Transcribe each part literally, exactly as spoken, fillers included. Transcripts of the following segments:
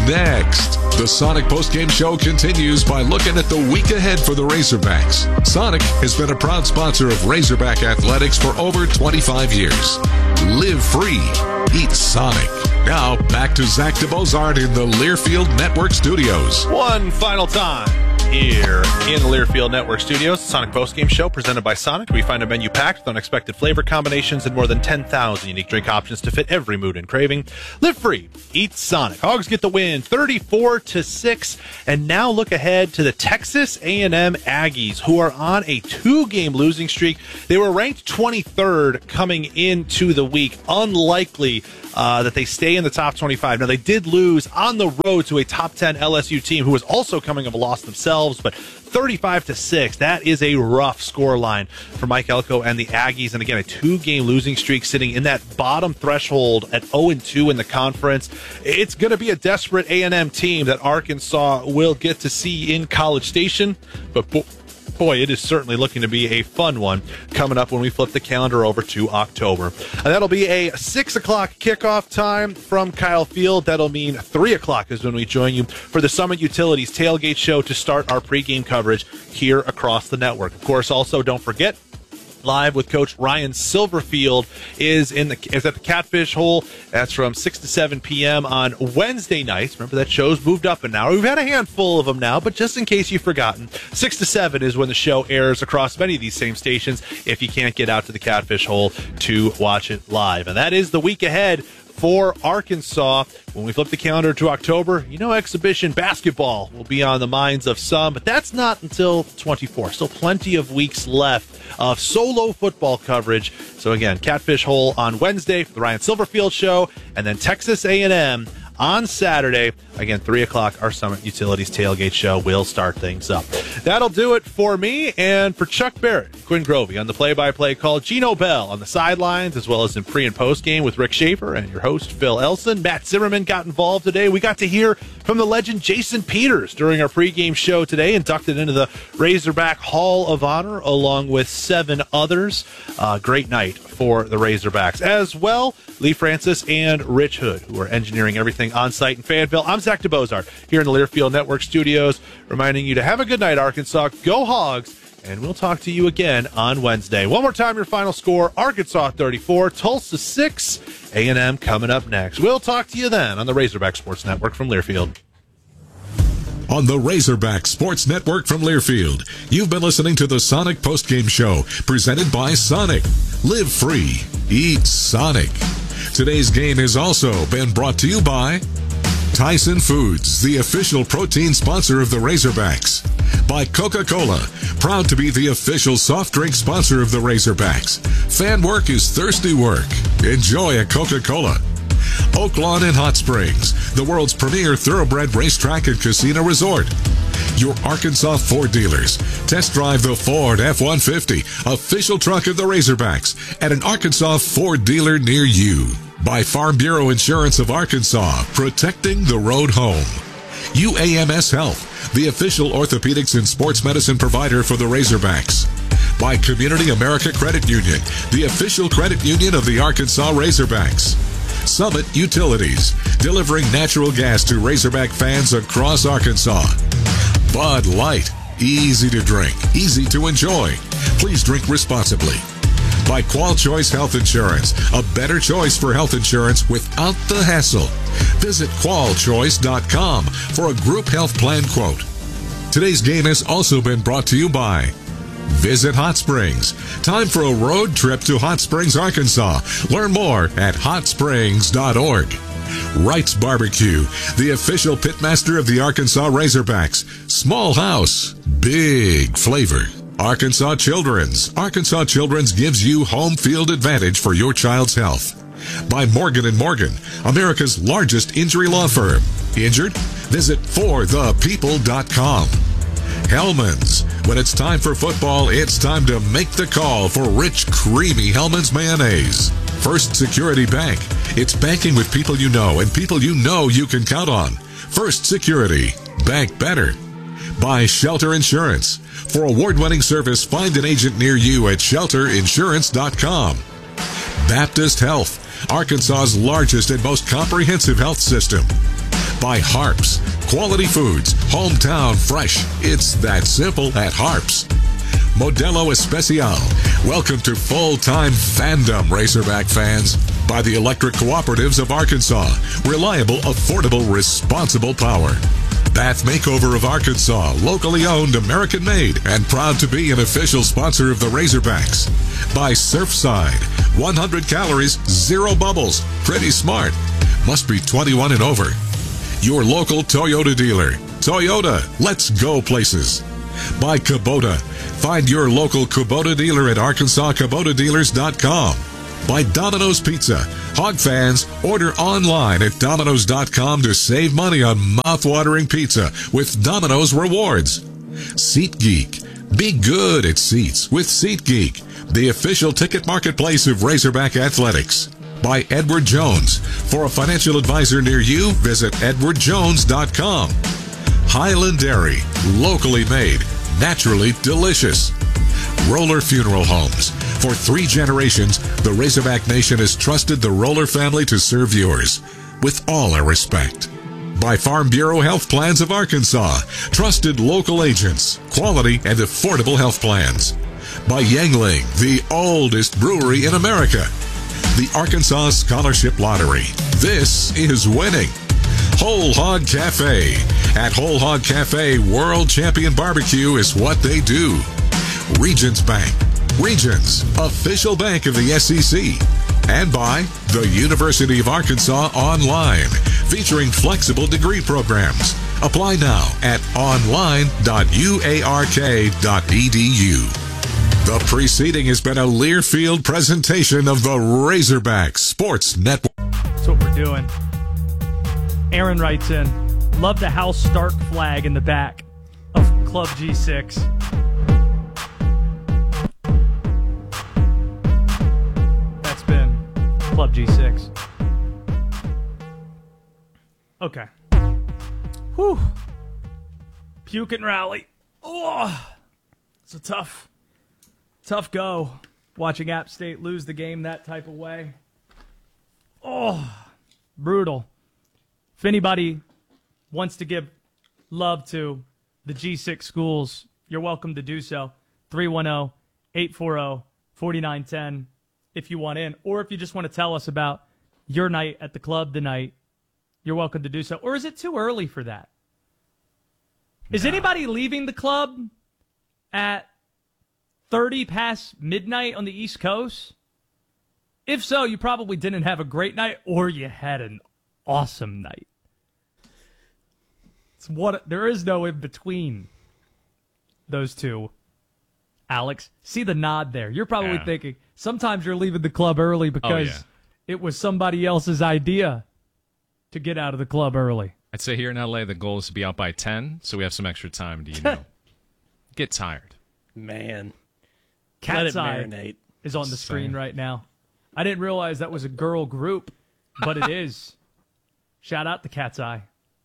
next. The Sonic Postgame Show continues by looking at the week ahead for the Razorbacks. Sonic has been a proud sponsor of Razorback Athletics for over twenty-five years. Live free. Eat Sonic. Now, back to Zach DeBozart in the Learfield Network Studios. One final time here in the Learfield Network Studios, the Sonic Postgame Show presented by Sonic. We find a menu packed with unexpected flavor combinations and more than ten thousand unique drink options to fit every mood and craving. Live free. Eat Sonic. Hogs get the win, thirty-four to six. And now look ahead to the Texas A and M Aggies, who are on a two-game losing streak. They were ranked twenty-third coming into the week. Unlikely uh, that they stay in the top twenty-five. Now, they did lose on the road to a top ten L S U team who was also coming of a loss themselves. But thirty-five to six, that is a rough score line for Mike Elko and the Aggies. And again, a two-game losing streak sitting in that bottom threshold at oh and two in the conference. It's going to be a desperate A and M team that Arkansas will get to see in College Station. But bo- boy, it is certainly looking to be a fun one coming up when we flip the calendar over to October. And that'll be a six o'clock kickoff time from Kyle Field. That'll mean three o'clock is when we join you for the Summit Utilities Tailgate Show to start our pregame coverage here across the network. Of course, also don't forget, Live with Coach Ryan Silverfield is in the is at the Catfish Hole. That's from six to seven p.m. on Wednesday nights. Remember, that show's moved up an hour. We've had a handful of them now, but just in case you've forgotten, six to seven is when the show airs across many of these same stations if you can't get out to the Catfish Hole to watch it live. And that is the week ahead for Arkansas. When we flip the calendar to October, you know, exhibition basketball will be on the minds of some, but that's not until twenty-four. Still plenty of weeks left of solo football coverage. So again, Catfish Hole on Wednesday for the Ryan Silverfield Show, and then Texas A and M on Saturday. Again, three o'clock, our Summit Utilities Tailgate Show will start things up. That'll do it for me and for Chuck Barrett, Quinn Grovey on the play-by-play call, Gino Bell on the sidelines, as well as in pre- and post-game with Rick Schaefer and your host, Phil Elson. Matt Zimmerman got involved today. We got to hear from the legend Jason Peters during our pregame show today, inducted into the Razorback Hall of Honor along with seven others. Uh, great night for the Razorbacks. As well, Lee Francis and Rich Hood, who are engineering everything on site in Fayetteville. I'm Zach DeBozart here in the Learfield Network Studios, reminding you to have a good night, Arkansas. Go Hogs, and we'll talk to you again on Wednesday. One more time, your final score: Arkansas thirty-four, Tulsa six. A and M coming up next. We'll talk to you then on the Razorback Sports Network from Learfield. On the Razorback Sports Network from Learfield, you've been listening to the Sonic Postgame Show, presented by Sonic. Live free. Eat Sonic. Today's game has also been brought to you by Tyson Foods, the official protein sponsor of the Razorbacks. By Coca-Cola, proud to be the official soft drink sponsor of the Razorbacks. Fan work is thirsty work. Enjoy a Coca-Cola. Oaklawn and Hot Springs, the world's premier thoroughbred racetrack and casino resort. Your Arkansas Ford dealers. Test drive the Ford F one fifty, official truck of the Razorbacks, at an Arkansas Ford dealer near you. By Farm Bureau Insurance of Arkansas, protecting the road home. U A M S Health, the official orthopedics and sports medicine provider for the Razorbacks. By Community America Credit Union, the official credit union of the Arkansas Razorbacks. Summit Utilities, delivering natural gas to Razorback fans across Arkansas. Bud Light, easy to drink, easy to enjoy. Please drink responsibly. By Qual Choice Health Insurance, a better choice for health insurance without the hassle. Visit qual choice dot com for a group health plan quote. Today's game has also been brought to you by Visit Hot Springs. Time for a road trip to Hot Springs, Arkansas. Learn more at hot springs dot org. Wright's Barbecue, the official pitmaster of the Arkansas Razorbacks. Small house, big flavor. Arkansas Children's. Arkansas Children's gives you home field advantage for your child's health. By Morgan and Morgan, America's largest injury law firm. Injured? Visit for the people dot com. Hellman's. When it's time for football, it's time to make the call for rich, creamy Hellman's mayonnaise. First Security Bank. It's banking with people you know and people you know you can count on. First Security. Bank better. By Shelter Insurance. For award-winning service, find an agent near you at shelter insurance dot com. Baptist Health. Arkansas's largest and most comprehensive health system. By Harps. Quality foods. Hometown fresh. It's that simple at Harps. Modelo Especial. Welcome to full-time fandom, Razorback fans. By the Electric Cooperatives of Arkansas. Reliable, affordable, responsible power. Bath Makeover of Arkansas. Locally owned, American-made, and proud to be an official sponsor of the Razorbacks. By Surfside. one hundred calories, zero bubbles. Pretty smart. Must be twenty-one and over. Your local Toyota dealer. Toyota, let's go places. By Kubota. Find your local Kubota dealer at arkansas kubota dealers dot com. By Domino's Pizza. Hog fans, order online at dominos dot com to save money on mouth-watering pizza with Domino's Rewards. SeatGeek. Be good at seats with SeatGeek, the official ticket marketplace of Razorback Athletics. By Edward Jones. For a financial advisor near you, visit edward jones dot com. Highland Dairy. Locally made. Naturally delicious. Roller Funeral Homes. For three generations, the Razorback Nation has trusted the Roller family to serve yours with all our respect. By Farm Bureau Health Plans of Arkansas. Trusted local agents. Quality and affordable health plans. By Yangling, the oldest brewery in America. The Arkansas Scholarship Lottery. This is winning. Whole Hog Cafe. At Whole Hog Cafe, World Champion Barbecue is what they do. Regions Bank. Regions, official bank of the S E C. And by the University of Arkansas Online, featuring flexible degree programs. Apply now at online dot u a r k dot e d u. The preceding has been a Learfield presentation of the Razorback Sports Network. That's what we're doing. Aaron writes in, love the House Stark flag in the back of Club G six. That's been Club G six. Okay. Whew. Puke and rally. Oh, it's a tough, tough go watching App State lose the game that type of way. Oh, brutal. If anybody wants to give love to the G six schools, you're welcome to do so. three one zero, eight four zero, four nine one zero if you want in. Or if you just want to tell us about your night at the club tonight, you're welcome to do so. Or is it too early for that? Is no. anybody leaving the club at thirty past midnight on the East Coast? If so, you probably didn't have a great night or you had an awesome night. It's what there is no in between those two. Alex, see the nod there. You're probably yeah. thinking sometimes you're leaving the club early because oh, yeah. it was somebody else's idea to get out of the club early. I'd say here in L A the goal is to be out by ten, so we have some extra time to, you know, get tired. Man. Cat's Let Eye it marinate. is on the screen Same. right now. I didn't realize that was a girl group, but it is. Shout out to Cat's Eye.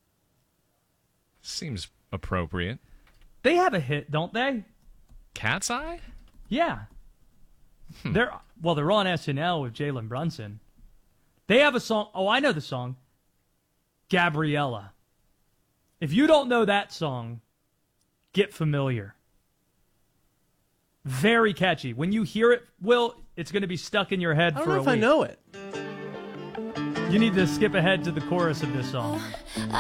Seems appropriate. They have a hit, don't they? Cat's Eye? Yeah. Hmm. They're well, they're on S N L with Jalen Brunson. They have a song. Oh, I know the song. Gabriella. If you don't know that song, get familiar. Very catchy. When you hear it, Will, it's going to be stuck in your head I don't for know a if week. I know it. You need to skip ahead to the chorus of this song.